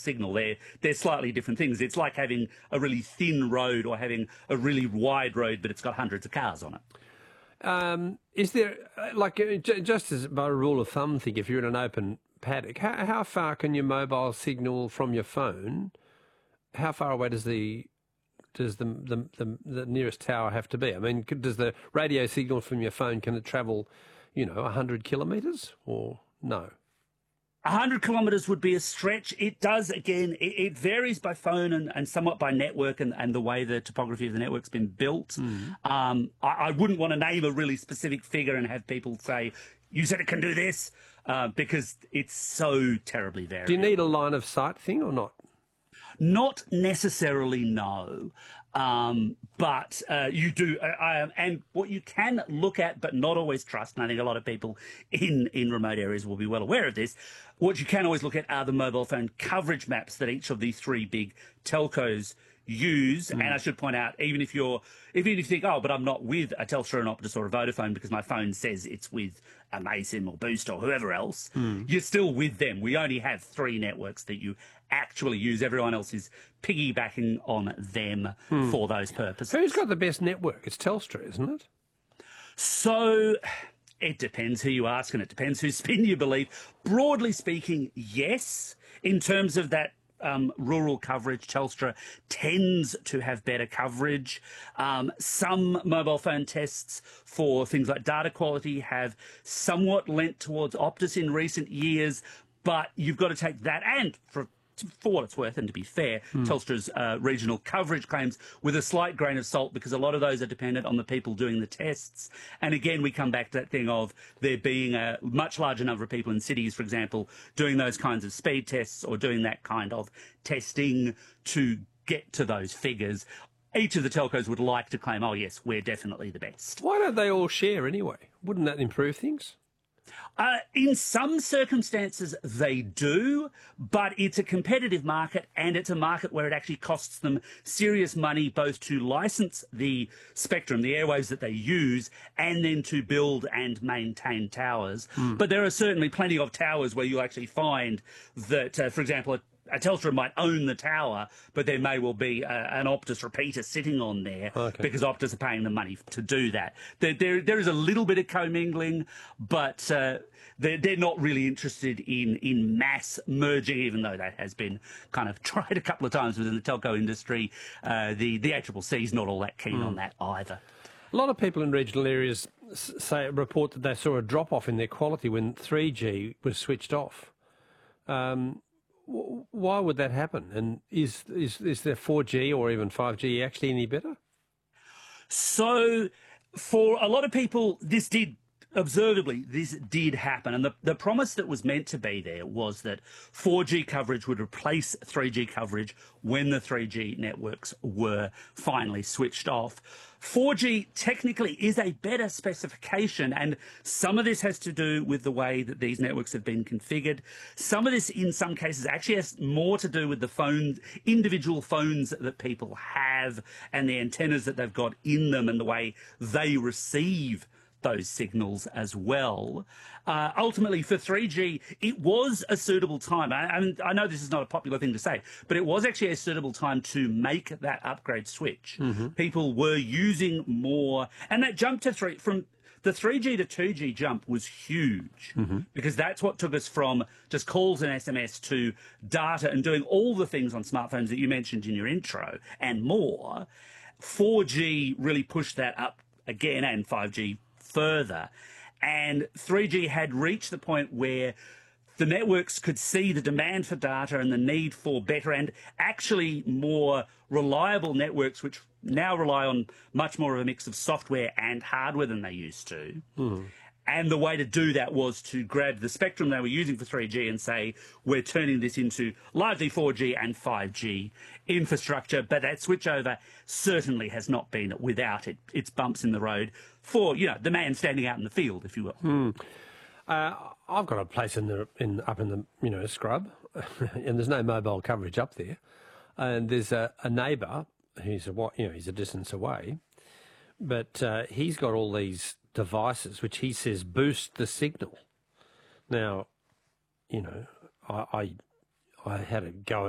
signal. They're slightly different things. It's like having a really thin road or having a really wide road, but it's got hundreds of cars on it. Is there, just as by a rule of thumb thing, if you're in an open paddock, how far can your mobile signal from your phone? How far away does the nearest tower have to be? I mean, does the radio signal from your phone, can it travel, 100 kilometres or no? 100 kilometres would be a stretch. It does, again, it varies by phone and somewhat by network and the way the topography of the network's been built. I wouldn't want to name a really specific figure and have people say, you said it can do this, because it's so terribly variable. Do you need a line of sight thing or not? Not necessarily, no. But you do, and what you can look at but not always trust, and I think a lot of people in remote areas will be well aware of this, what you can always look at are the mobile phone coverage maps that each of these three big telcos use. And I should point out, even if you think, oh, but I'm not with a Telstra, an Optus or a Vodafone because my phone says it's with a Amaysim or Boost or whoever else, you're still with them. We only have three networks that you actually use. Everyone else is piggybacking on them for those purposes. Who's got the best network? It's Telstra, isn't it? So it depends who you ask and it depends whose spin you believe. Broadly speaking, yes. In terms of that rural coverage, Telstra tends to have better coverage. Some mobile phone tests for things like data quality have somewhat lent towards Optus in recent years, but you've got to take that and for what it's worth, and to be fair, Telstra's regional coverage claims with a slight grain of salt, because a lot of those are dependent on the people doing the tests. And again, we come back to that thing of there being a much larger number of people in cities, for example, doing those kinds of speed tests or doing that kind of testing to get to those figures. Each of the telcos would like to claim, oh, yes, we're definitely the best. Why don't they all share anyway? Wouldn't that improve things? In some circumstances, they do, but it's a competitive market, and it's a market where it actually costs them serious money both to license the spectrum, the airwaves that they use, and then to build and maintain towers. But there are certainly plenty of towers where you'll actually find that, for example, a Telstra might own the tower, but there may well be an Optus repeater sitting on there because Optus are paying them money to do that. There is a little bit of commingling, but they're not really interested in mass merging, even though that has been kind of tried a couple of times within the telco industry. The ACCC is not all that keen on that either. A lot of people in regional areas report that they saw a drop-off in their quality when 3G was switched off. Why would that happen? And is there 4G or even 5G actually any better? So for a lot of people, this did happen. And the promise that was meant to be there was that 4G coverage would replace 3G coverage when the 3G networks were finally switched off. 4G technically is a better specification, and some of this has to do with the way that these networks have been configured. Some of this, in some cases, actually has more to do with the individual phones that people have and the antennas that they've got in them and the way they receive those signals as well. Ultimately, for 3G, it was a suitable time. I know this is not a popular thing to say, but it was actually a suitable time to make that upgrade switch. People were using more, and that jump to from the 3G to 2G jump was huge because that's what took us from just calls and SMS to data and doing all the things on smartphones that you mentioned in your intro and more. 4G really pushed that up again, and 5G further, and 3G had reached the point where the networks could see the demand for data and the need for better and actually more reliable networks, which now rely on much more of a mix of software and hardware than they used to. And the way to do that was to grab the spectrum they were using for 3G and say, we're turning this into largely 4G and 5G infrastructure. But that switchover certainly has not been without its bumps in the road for, the man standing out in the field, if you will. I've got a place up in the scrub, and there's no mobile coverage up there. And there's a neighbour who's he's a distance away, but he's got all these devices which he says boost the signal. Now, I had a go